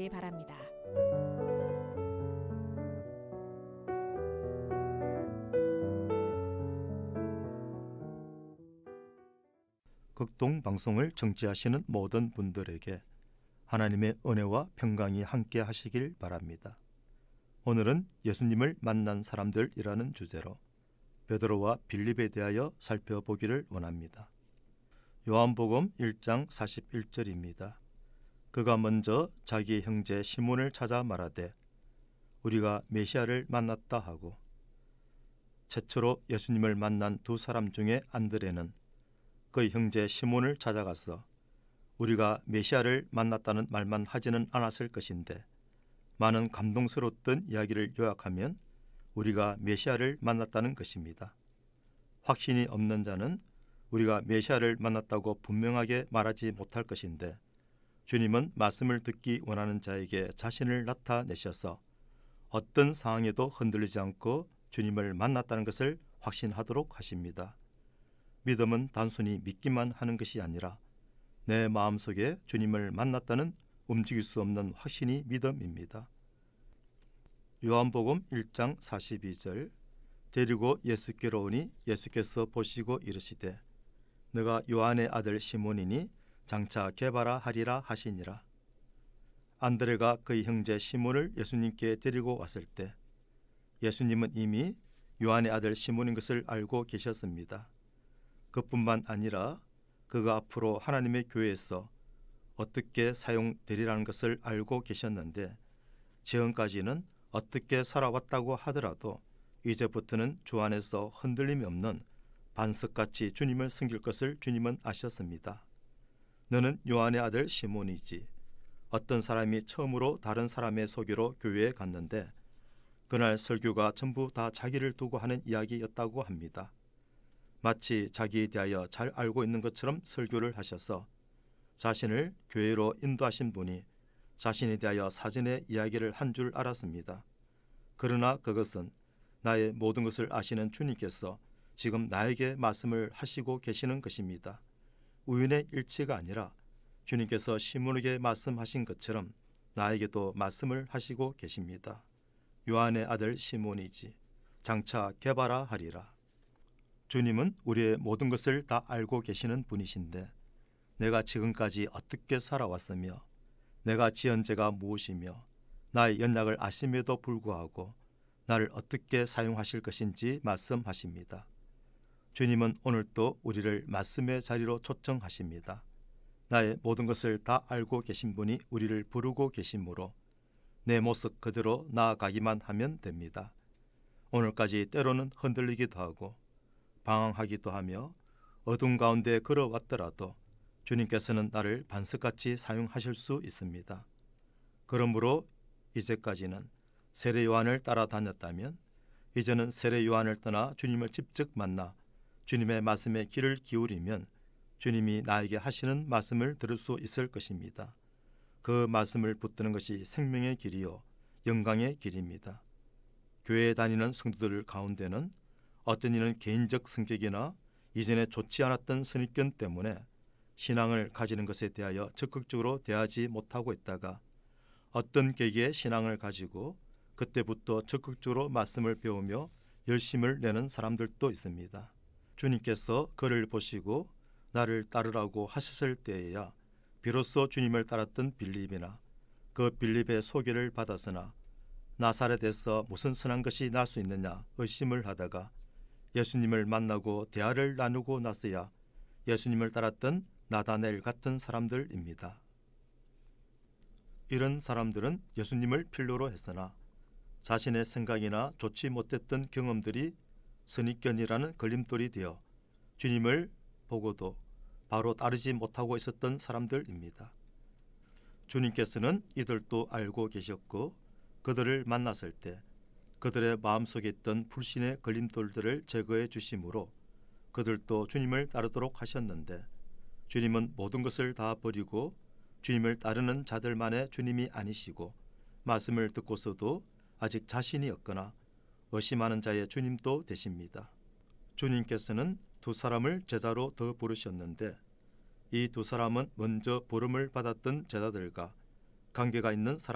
되시기 바랍니다. 극동 방송을 청취하시는 모든 분들에게 하나님의 은혜와 평강이 함께 하시길 바랍니다. 오늘은 예수님을 만난 사람들이라는 주제로 베드로와 빌립에 대하여 살펴보기를 원합니다. 요한복음 1장 41절입니다. 그가 먼저 자기 형제 시몬을 찾아 말하되 우리가 메시아를 만났다 하고, 최초로 예수님을 만난 두 사람 중에 안드레는 그의 형제 시몬을 찾아가서 우리가 메시아를 만났다는 말만 하지는 않았을 것인데, 많은 감동스러웠던 이야기를 요약하면 우리가 메시아를 만났다는 것입니다. 확신이 없는 자는 우리가 메시아를 만났다고 분명하게 말하지 못할 것인데, 주님은 말씀을 듣기 원하는 자에게 자신을 나타내셔서 어떤 상황에도 흔들리지 않고 주님을 만났다는 것을 확신하도록 하십니다. 믿음은 단순히 믿기만 하는 것이 아니라 내 마음속에 주님을 만났다는 움직일 수 없는 확신이 믿음입니다. 요한복음 1장 42절, 데리고 예수께로 오니 예수께서 보시고 이르시되 너가 요한의 아들 시몬이니 장차 게바라 하리라 하시니라. 안드레가 그의 형제 시몬을 예수님께 데리고 왔을 때 예수님은 이미 요한의 아들 시몬인 것을 알고 계셨습니다. 그뿐만 아니라 그가 앞으로 하나님의 교회에서 어떻게 사용되리라는 것을 알고 계셨는데, 지금까지는 어떻게 살아왔다고 하더라도 이제부터는 주 안에서 흔들림이 없는 반석같이 주님을 섬길 것을 주님은 아셨습니다. 너는 요한의 아들 시몬이지. 어떤 사람이 처음으로 다른 사람의 소개로 교회에 갔는데 그날 설교가 전부 다 자기를 두고 하는 이야기였다고 합니다. 마치 자기에 대하여 잘 알고 있는 것처럼 설교를 하셔서 자신을 교회로 인도하신 분이 자신에 대하여 사전에 이야기를 한 줄 알았습니다. 그러나 그것은 나의 모든 것을 아시는 주님께서 지금 나에게 말씀을 하시고 계시는 것입니다. 우연의 일치가 아니라 주님께서 시몬에게 말씀하신 것처럼 나에게도 말씀을 하시고 계십니다. 요한의 아들 시몬이지. 장차 게바라 하리라. 주님은 우리의 모든 것을 다 알고 계시는 분이신데, 내가 지금까지 어떻게 살아왔으며 내가 지은 죄가 무엇이며 나의 연약을 아심에도 불구하고 나를 어떻게 사용하실 것인지 말씀하십니다. 주님은 오늘도 우리를 말씀의 자리로 초청하십니다. 나의 모든 것을 다 알고 계신 분이 우리를 부르고 계시므로 내 모습 그대로 나아가기만 하면 됩니다. 오늘까지 때로는 흔들리기도 하고 방황하기도 하며 어둠 가운데 걸어왔더라도 주님께서는 나를 반석같이 사용하실 수 있습니다. 그러므로 이제까지는 세례 요한을 따라다녔다면 이제는 세례 요한을 떠나 주님을 직접 만나 주님의 말씀에 귀를 기울이면 주님이 나에게 하시는 말씀을 들을 수 있을 것입니다. 그 말씀을 붙드는 것이 생명의 길이요 영광의 길입니다. 교회에 다니는 성도들 가운데는 어떤 이는 개인적 성격이나 이전에 좋지 않았던 선입견 때문에 신앙을 가지는 것에 대하여 적극적으로 대하지 못하고 있다가 어떤 계기에 신앙을 가지고 그때부터 적극적으로 말씀을 배우며 열심을 내는 사람들도 있습니다. 주님께서 그를 보시고 나를 따르라고 하셨을 때에야 비로소 주님을 따랐던 빌립이나 그 빌립의 소개를 받았으나 나사렛에서 무슨 선한 것이 날 수 있느냐 의심을 하다가 예수님을 만나고 대화를 나누고 나서야 예수님을 따랐던 나다넬 같은 사람들입니다. 이런 사람들은 예수님을 필요로 했으나 자신의 생각이나 좋지 못했던 경험들이 선입견이라는 걸림돌이 되어 주님을 보고도 바로 따르지 못하고 있었던 사람들입니다. 주님께서는 이들도 알고 계셨고 그들을 만났을 때 그들의 마음속에 있던 불신의 걸림돌들을 제거해 주심으로 그들도 주님을 따르도록 하셨는데, 주님은 모든 것을 다 버리고 주님을 따르는 자들만의 주님이 아니시고 말씀을 듣고서도 아직 자신이 없거나 의심하는 자의 주님도 되십니다. 주님께서는 두 사람을 제자로 더 부르셨는데 이 두 사람은 먼저 부름을 받았던 제자들과 관계가 있는 사람